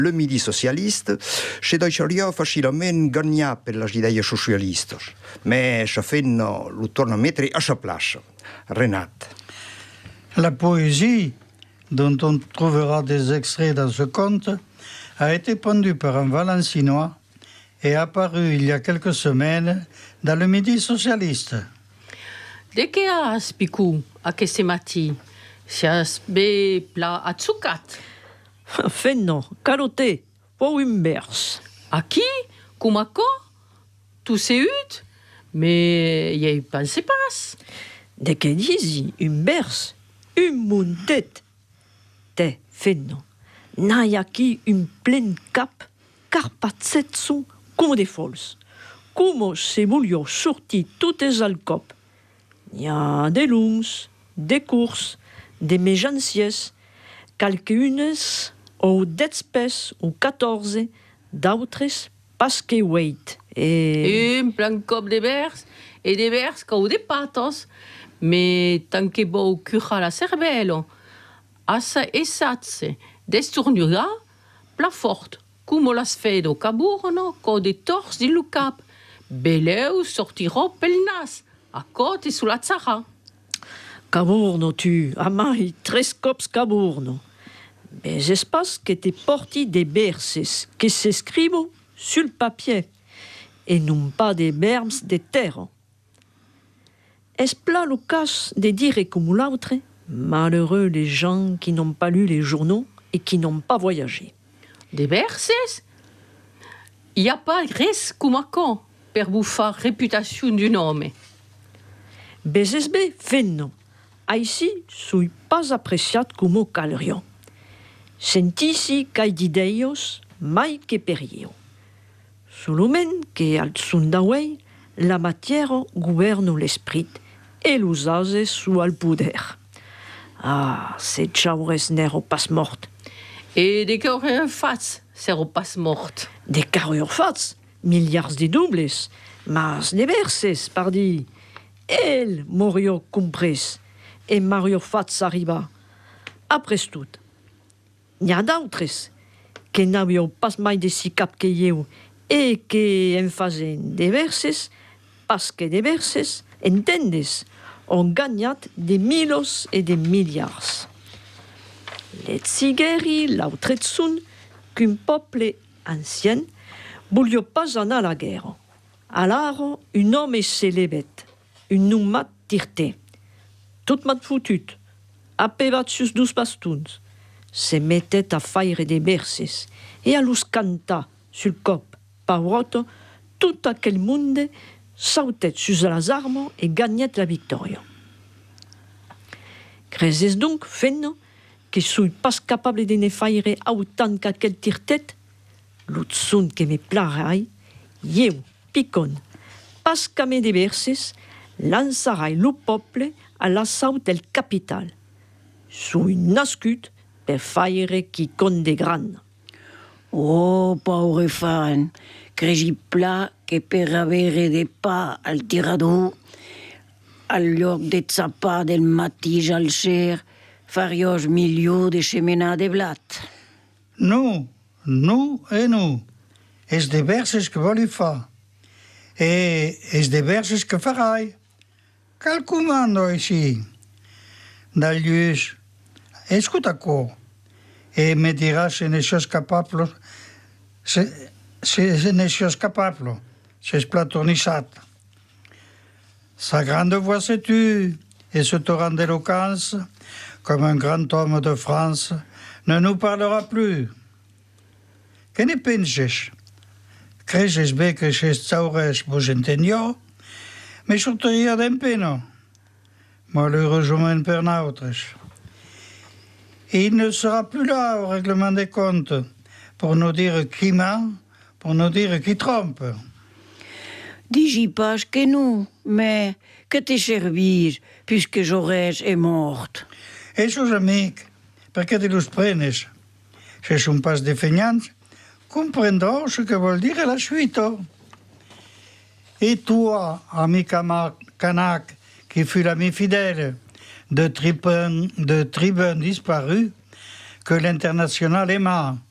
Le Midi socialiste, se deixaria facilment guanyar per les idees socialistes, mais se fent lo torna a mettre a sa place. Renat. La poésie, dont on trouvera des extraits dans ce conte, a été pendue par un Valencinois et apparu il y a quelques semaines dans le Midi socialiste. De què has, Picou, aquest matí? Si has bé pla atzucat? Fenno, caroté, pou un vers. Aquí? Com acò? Tu sais ut? Mais y pense pas. De què disi, un vers, un muntet. Te, Fenno, n'ai aquí un plen cap, carpatzet com de fols. Com se voglio sortir totes al cop. N'hi ha de lungs, de curts, de mejanciers, quelques-unes ou d'espès ou 14, d'autres pas que 8. Un plan cop de vers, et de vers cau de patos, mais tant que vau curar la cervello, assa esatse, destournura, pla fort, cum las fedo caburno, co de tors di lu cap, beleu sortirò pel nas, a côté sulla tzara. Caburno tu, amai, 3 cops caburno. Mais espace que te porti des verses que s'escrivent sur le papier et non pas des verbes de terre. Est-ce plat le cas de dire comme l'autre, malheureux les gens qui n'ont pas lu les journaux et qui n'ont pas voyagé. Des verses? Y a pas res com acò per bufar réputation d'un homme. BSB fenno. Aici sui pas apreciat como calrion. Sentisi cae d'ideios mai que perio. Solument que al sundauei la matière gouverne l'esprit et l'usage sous al poder. Ah, c'est chaures n'ero pas mort. Et de què fats, sero pas mort? De carrière fats, milliards de doubles, mas de verses, pardi. El morio compres, et Mario fats arriba. Après tout, n'hi ha d'autres que n'avieu pas mai de si cap que eu et que en fasen de verses, parce que de verses, entendes, ont gagnat de milos et de milliards. Les Tsigeri l'autre sun qu'un peuple ancien voulait pas anar à la guerre. Alors, un homme s'élevait, un nom mat tirté, tout mat foutut, apevat sus 2 bastons, se mettait à faire des verses et à los cantar sur le cop, pauroto, tout aquel monde sautait sur les armes et gagnait la victoire. Creses donc, fenno, que suis pas capable de ne faire autant qu'aquel tirtet, l'autre son que me plarai, eu, picon, pas qu'à de verses, lançarai le peuple à l'assaut del capital. Suis nascut per faire qui compte de gran. Oh, pauvre fan, cregi pla que per avere de pa al tirador, al lloc de zapar del matí al cer, farios milió de xemenar de blat. Non, et non. És de verses que vol fa. Et és de verses que farai. Cal comando així. D'ailleurs, escuta co. Et me diràs si ne sos capable, si ne sos capable, si és platonissat. Sa grande voix se tue, et ce torrent d'éloquence, comme un grand homme de France, ne nous parlera plus. Que ne penses? Creges bé que ces taures vos entendió? Me sortiria d'empeno, malheureusement per nosaltres. Et il ne sera plus là au règlement des comptes pour nous dire qui ment, pour nous dire qui trompe. Digi pas que non, mais que te servir, puisque Jaurès est morte. Et sus amics, per què te los prenes? Si són pas de fenyants, comprendreu ce que vol dir la suite. Et toi, ami Canac, qui fut l'ami fidèle de tribun disparu, que l'international aima,